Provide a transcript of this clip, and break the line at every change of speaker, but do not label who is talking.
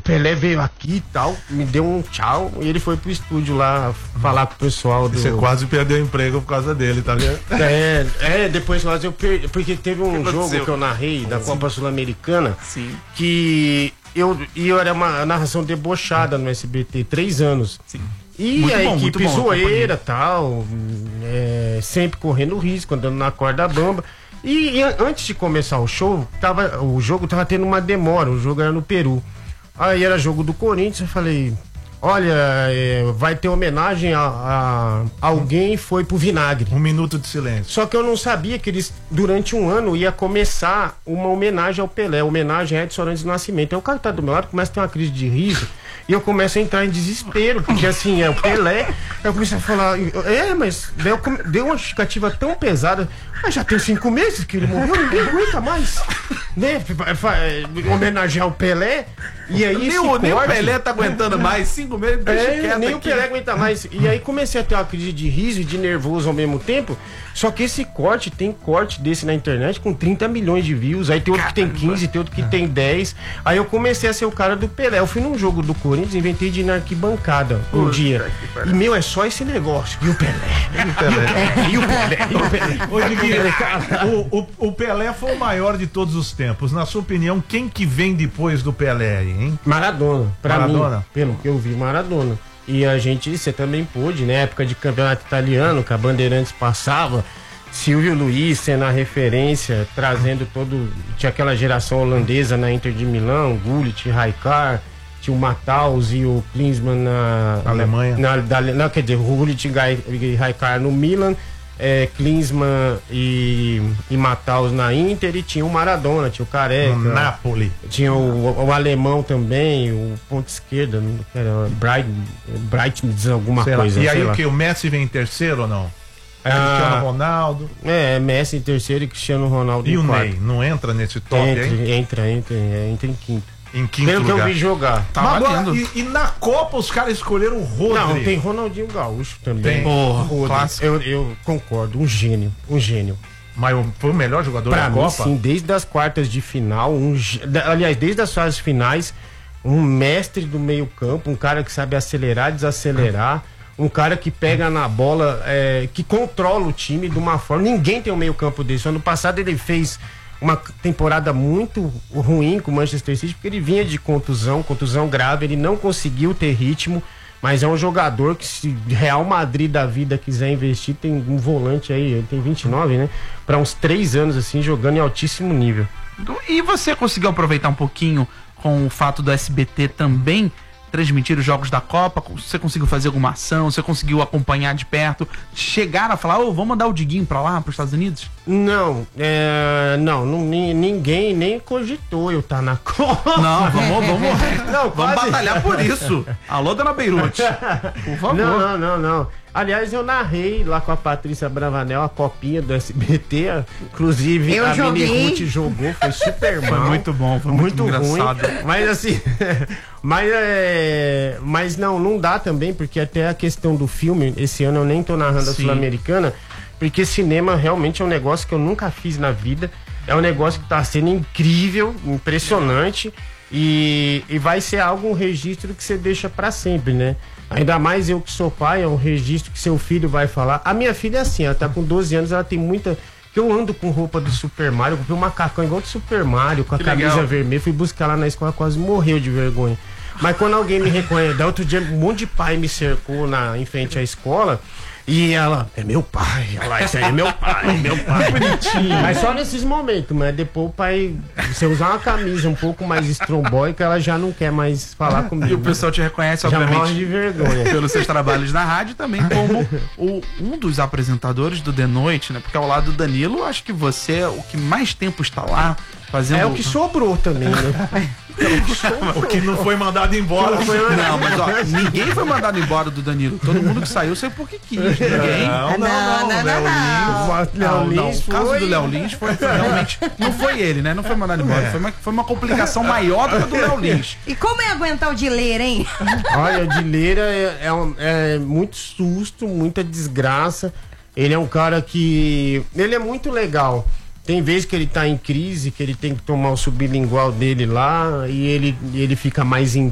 Pelé veio aqui e tal, me deu um tchau e ele foi pro estúdio lá falar com o pessoal do...
Você quase perdeu o emprego por causa dele, tá vendo?
Depois nós eu perdi, porque teve um jogo que eu narrei da Copa Sul-Americana que eu era uma narração debochada no SBT, 3 anos. Sim. E muito a equipe zoeira e tal, sempre correndo risco, andando na corda bamba. E antes de começar o jogo tava tendo uma demora, o jogo era no Peru. Aí era jogo do Corinthians, eu falei, olha, vai ter homenagem a alguém, foi pro vinagre.
1 minuto de silêncio.
Só que eu não sabia que eles, durante um ano, ia começar uma homenagem ao Pelé, homenagem a Edson Arantes do Nascimento. Aí o cara tá do meu lado, começa a ter uma crise de riso, e eu começo a entrar em desespero, porque assim, é o Pelé. Aí eu comecei a falar, mas deu uma justificativa tão pesada, mas já tem 5 meses que ele morreu, ninguém aguenta mais, né? Homenagear o Pelé. E aí
nem o Pelé tá aguentando mais, 5 meses,
nem o Pelé aguenta mais. E aí comecei a ter uma crise de riso e de nervoso ao mesmo tempo. Só que esse corte, tem corte desse na internet com 30 milhões de views. Aí tem outro que tem 15, tem outro que tem 10. Aí eu comecei a ser o cara do Pelé. Eu fui num jogo do Corinthians, inventei de ir na arquibancada um dia. E é só esse negócio. E o Pelé? E o Pelé?
Ô, Diguinho, o Pelé foi o maior de todos os tempos. Na sua opinião, quem que vem depois do Pelé aí, hein?
Maradona. Mim, pelo que eu vi, Maradona. E você também pôde, né? Época de campeonato italiano, que a Bandeirantes passava, Silvio Luiz sendo a referência, trazendo tinha aquela geração holandesa na Inter de Milão, Gullit, Rijkaard, tinha o Matthaus e o Klinsmann na
Alemanha.
Quer dizer, o Gullit e Rijkaard no Milan, Klinsmann e Matthaus na Inter, e tinha o Maradona, tinha o Careca,
no Napoli,
tinha o alemão também, o ponto esquerda, era Bright, alguma coisa.
E aí o Messi vem em terceiro ou não? Cristiano Ronaldo.
Messi em terceiro e Cristiano Ronaldo
em
quarto.
Ney, não entra nesse top aí?
Entra em quinto.
Em quinto
pelo
lugar.
Que eu vi jogar.
Tá valendo. E na Copa os caras escolheram o Rodri.
Não, tem Ronaldinho Gaúcho também.
Clássico.
Eu concordo, um gênio.
Mas foi o melhor jogador da Copa?
Sim, desde as quartas de final, aliás, desde as fases finais, um mestre do meio campo, um cara que sabe acelerar, desacelerar, um cara que pega na bola, que controla o time de uma forma. Ninguém tem um meio campo desse. Ano passado ele fez uma temporada muito ruim com o Manchester City, porque ele vinha de contusão grave, ele não conseguiu ter ritmo, mas é um jogador que, se Real Madrid da vida quiser investir, tem um volante aí, ele tem 29, né? Para uns 3 anos, assim, jogando em altíssimo nível.
E você conseguiu aproveitar um pouquinho com o fato do SBT também transmitir os jogos da Copa? Você conseguiu fazer alguma ação? Você conseguiu acompanhar de perto? Chegaram a falar, vamos mandar o Diguinho pra lá, pros Estados Unidos?
Não, ninguém nem cogitou eu estar na Copa.
Não, vamos batalhar por isso. Alô, dona Beirute, por favor.
Não. Aliás, eu narrei lá com a Patrícia Bravanel a copinha do SBT, inclusive a Mini Ruth jogou, foi super mal.
Foi muito bom, foi muito engraçado.
Ruim, mas assim, mas não dá também, porque até a questão do filme, esse ano eu nem tô narrando a Sul-Americana, porque cinema realmente é um negócio que eu nunca fiz na vida, é um negócio que tá sendo incrível, impressionante, e vai ser um registro que você deixa pra sempre, né? Ainda mais eu que sou pai, é um registro que seu filho vai falar. A minha filha é assim, ela tá com 12 anos, ela tem muita... Eu ando com roupa do Super Mario, eu comprei um macacão igual do Super Mario, com a camisa vermelha, fui buscar lá na escola, quase morreu de vergonha. Mas quando alguém me reconhece, da outro dia um monte de pai me cercou em frente à escola, e ela, é meu pai, esse aí é meu pai. Bonitinho. Mas só nesses momentos, mas depois o pai, você usar uma camisa um pouco mais estrombóica, ela já não quer mais falar comigo.
E o pessoal te reconhece,
já
obviamente,
morre de vergonha.
Pelos seus trabalhos na rádio, também como um dos apresentadores do The Noite, né? Porque ao lado do Danilo, acho que você é o que mais tempo está lá fazendo...
É o que sobrou também, né?
O que não foi mandado embora.
Não, mas ninguém foi mandado embora do Danilo. Todo mundo que saiu porque quis. Ninguém.
Não.
O caso do Léo Lins foi realmente. Não foi ele, né? Não foi mandado embora. Foi uma complicação maior do que a do Léo Lins.
E como é aguentar o Dileira, hein?
Olha, o Dileira é muito susto, muita desgraça. Ele é um cara que... Ele é muito legal. Tem vezes que ele tá em crise, que ele tem que tomar o sublingual dele lá, e ele fica mais